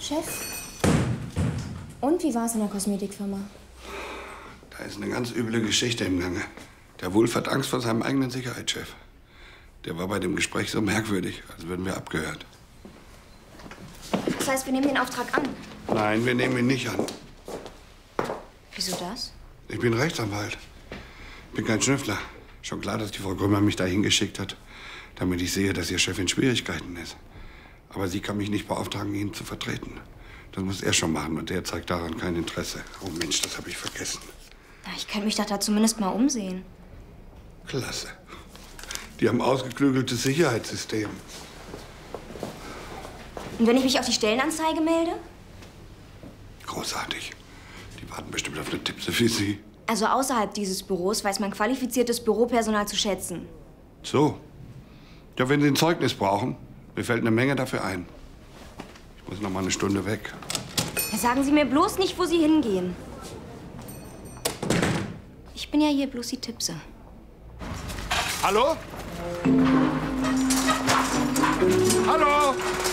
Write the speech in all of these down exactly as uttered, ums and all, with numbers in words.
Chef? Und wie war es in der Kosmetikfirma? Da ist eine ganz üble Geschichte im Gange. Der Wulff hat Angst vor seinem eigenen Sicherheitschef. Der war bei dem Gespräch so merkwürdig, als würden wir abgehört. Das heißt, wir nehmen den Auftrag an? Nein, wir nehmen ihn nicht an. Wieso das? Ich bin Rechtsanwalt. Ich bin kein Schnüffler. Schon klar, dass die Frau Grömer mich dahin geschickt hat, damit ich sehe, dass ihr Chef in Schwierigkeiten ist. Aber sie kann mich nicht beauftragen, ihn zu vertreten. Das muss er schon machen und der zeigt daran kein Interesse. Oh Mensch, das habe ich vergessen. Na, ich könnte mich doch da zumindest mal umsehen. Klasse. Die haben ein ausgeklügeltes Sicherheitssystem. Und wenn ich mich auf die Stellenanzeige melde? Großartig. Die warten bestimmt auf eine Tippse wie Sie. Also außerhalb dieses Büros weiß man qualifiziertes Büropersonal zu schätzen. So. Ja, wenn Sie ein Zeugnis brauchen, mir fällt eine Menge dafür ein. Ich muss noch mal eine Stunde weg. Ja, sagen Sie mir bloß nicht, wo Sie hingehen. Ich bin ja hier bloß die Tippse. Hallo? Hallo?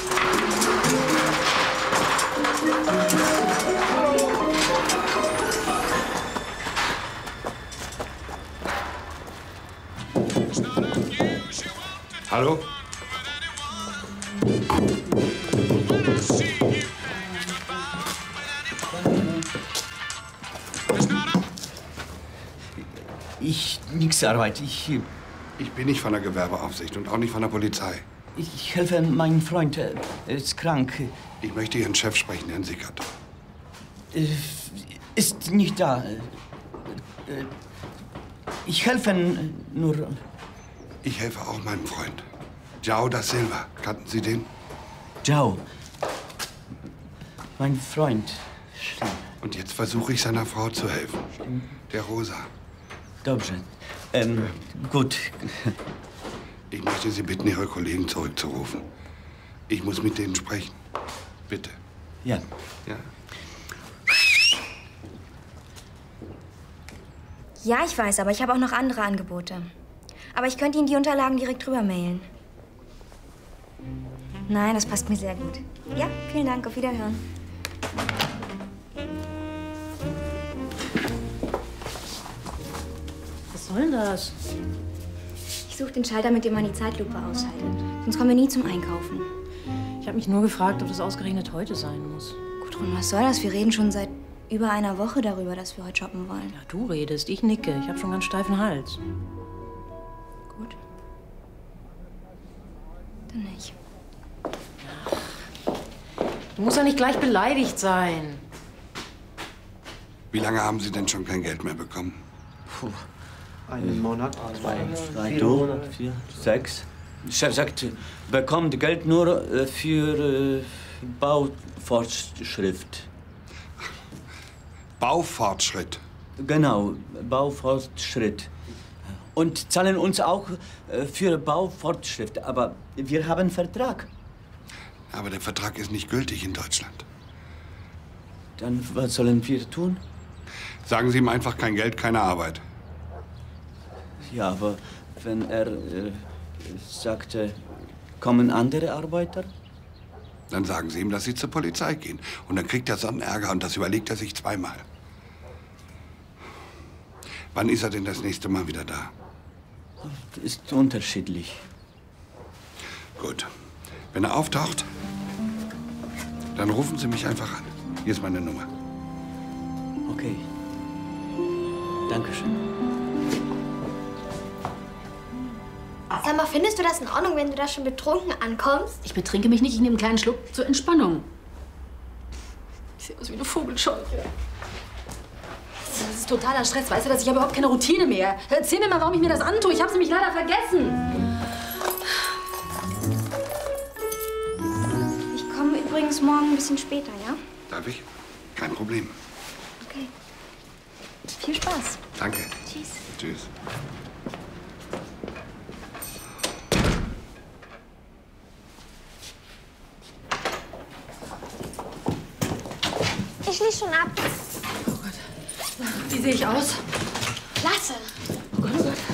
Hallo? Ich nix Arbeit. Ich, ich bin nicht von der Gewerbeaufsicht und auch nicht von der Polizei. Ich helfe meinem Freund. Er ist krank. Ich möchte Ihren Chef sprechen, Herrn Sickert. Ist nicht da. Ich helfe nur. Ich helfe auch meinem Freund. João da Silva. Kannten Sie den? João. Mein Freund. Stimmt. Und jetzt versuche ich seiner Frau zu helfen. Stimmt. Der Rosa. Dobrze. Ähm, gut. Ich möchte Sie bitten, Ihre Kollegen zurückzurufen. Ich muss mit denen sprechen. Bitte. Ja. Ja. Ja, ich weiß, aber ich habe auch noch andere Angebote. Aber ich könnte Ihnen die Unterlagen direkt rüber mailen. Nein, das passt mir sehr gut. Ja, vielen Dank. Auf Wiederhören. Was soll denn das? Ich suche den Schalter, mit dem man die Zeitlupe ausschaltet. Sonst kommen wir nie zum Einkaufen. Ich habe mich nur gefragt, ob das ausgerechnet heute sein muss. Gudrun, was soll das? Wir reden schon seit über einer Woche darüber, dass wir heute shoppen wollen. Ja, du redest, ich nicke. Ich habe schon ganz steifen Hals. Gut. Dann nicht. Du musst ja nicht gleich beleidigt sein. Wie lange haben Sie denn schon kein Geld mehr bekommen? Puh. Einen Monat, zwei, drei, vier, vier, sechs. Chef sagt, bekommt Geld nur für äh, Baufortschritt. Baufortschritt? Genau, Baufortschritt. Und zahlen uns auch äh, für Baufortschritt. Aber wir haben einen Vertrag. Aber der Vertrag ist nicht gültig in Deutschland. Dann was sollen wir tun? Sagen Sie ihm einfach kein Geld, keine Arbeit. Ja, aber wenn er äh, sagte, kommen andere Arbeiter? Dann sagen Sie ihm, dass Sie zur Polizei gehen. Und dann kriegt er so einen Ärger und das überlegt er sich zweimal. Wann ist er denn das nächste Mal wieder da? Ist unterschiedlich. Gut. Wenn er auftaucht, dann rufen Sie mich einfach an. Hier ist meine Nummer. Okay. Dankeschön. Sag mal, findest du das in Ordnung, wenn du da schon betrunken ankommst? Ich betrinke mich nicht, ich nehme einen kleinen Schluck zur Entspannung. Ich sehe aus wie eine Vogelscheuche. Das ist totaler Stress, weißt du, dass ich habe überhaupt keine Routine mehr. Erzähl mir mal, warum ich mir das antue. Ich habe es nämlich leider vergessen. Ich komme übrigens morgen ein bisschen später, ja? Darf ich? Kein Problem. Okay. Viel Spaß. Danke. Tschüss. Tschüss. Ich schließe schon ab. Oh Gott. Wie sehe ich aus?